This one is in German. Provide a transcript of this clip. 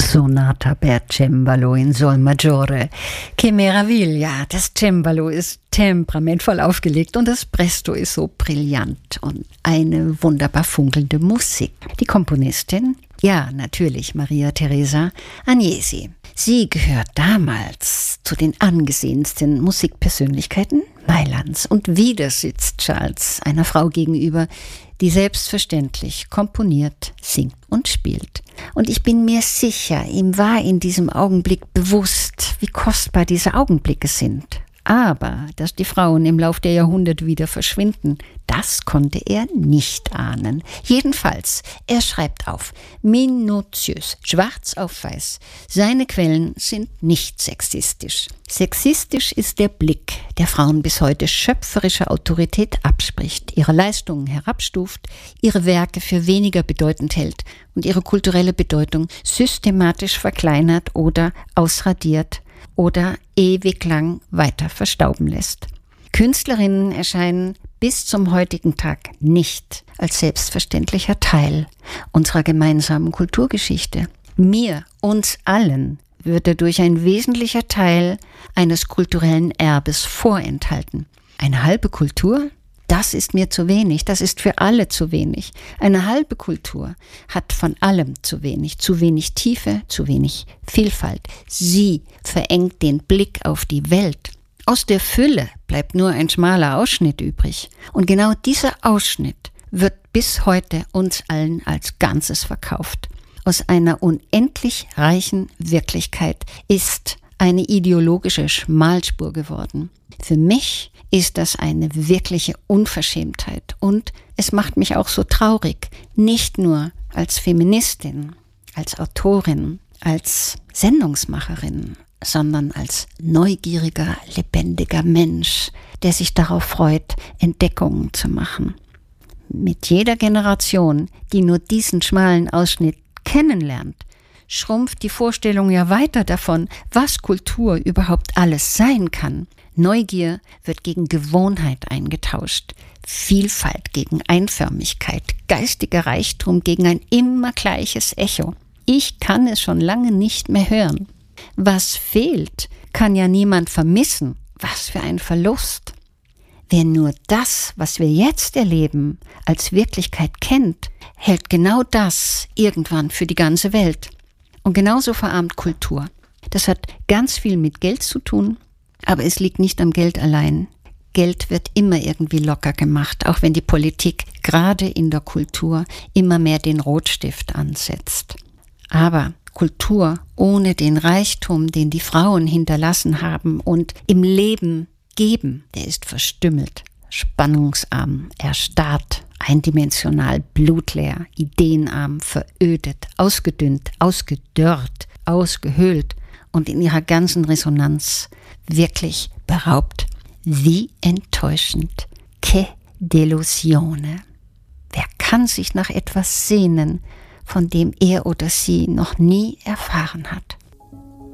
Sonata per Cembalo in Sol Maggiore. Que meraviglia! Das Cembalo ist temperamentvoll aufgelegt und das Presto ist so brillant und eine wunderbar funkelnde Musik. Die Komponistin? Ja, natürlich Maria Teresa Agnesi. Sie gehört damals zu den angesehensten Musikpersönlichkeiten Mailands und wieder sitzt Charles einer Frau gegenüber, die selbstverständlich komponiert, singt und spielt. Und ich bin mir sicher, ihm war in diesem Augenblick bewusst, wie kostbar diese Augenblicke sind. Aber, dass die Frauen im Lauf der Jahrhunderte wieder verschwinden, das konnte er nicht ahnen. Jedenfalls, er schreibt auf, minutiös, schwarz auf weiß. Seine Quellen sind nicht sexistisch. Sexistisch ist der Blick, der Frauen bis heute schöpferische Autorität abspricht, ihre Leistungen herabstuft, ihre Werke für weniger bedeutend hält und ihre kulturelle Bedeutung systematisch verkleinert oder ausradiert oder ewig lang weiter verstauben lässt. Künstlerinnen erscheinen bis zum heutigen Tag nicht als selbstverständlicher Teil unserer gemeinsamen Kulturgeschichte. Mir, uns allen, wird dadurch ein wesentlicher Teil eines kulturellen Erbes vorenthalten. Eine halbe Kultur? Das ist mir zu wenig, das ist für alle zu wenig. Eine halbe Kultur hat von allem zu wenig Tiefe, zu wenig Vielfalt. Sie verengt den Blick auf die Welt. Aus der Fülle bleibt nur ein schmaler Ausschnitt übrig. Und genau dieser Ausschnitt wird bis heute uns allen als Ganzes verkauft. Aus einer unendlich reichen Wirklichkeit ist eine ideologische Schmalspur geworden. Für mich ist das eine wirkliche Unverschämtheit und es macht mich auch so traurig, nicht nur als Feministin, als Autorin, als Sendungsmacherin, sondern als neugieriger, lebendiger Mensch, der sich darauf freut, Entdeckungen zu machen. Mit jeder Generation, die nur diesen schmalen Ausschnitt kennenlernt, schrumpft die Vorstellung ja weiter davon, was Kultur überhaupt alles sein kann. Neugier wird gegen Gewohnheit eingetauscht, Vielfalt gegen Einförmigkeit, geistiger Reichtum gegen ein immer gleiches Echo. Ich kann es schon lange nicht mehr hören. Was fehlt, kann ja niemand vermissen. Was für ein Verlust. Wer nur das, was wir jetzt erleben, als Wirklichkeit kennt, hält genau das irgendwann für die ganze Welt. Und genauso verarmt Kultur. Das hat ganz viel mit Geld zu tun, aber es liegt nicht am Geld allein. Geld wird immer irgendwie locker gemacht, auch wenn die Politik gerade in der Kultur immer mehr den Rotstift ansetzt. Aber Kultur ohne den Reichtum, den die Frauen hinterlassen haben und im Leben geben, der ist verstümmelt, spannungsarm, erstarrt, eindimensional, blutleer, ideenarm, verödet, ausgedünnt, ausgedörrt, ausgehöhlt und in ihrer ganzen Resonanz wirklich beraubt. Wie enttäuschend. Che delusione. Wer kann sich nach etwas sehnen, von dem er oder sie noch nie erfahren hat?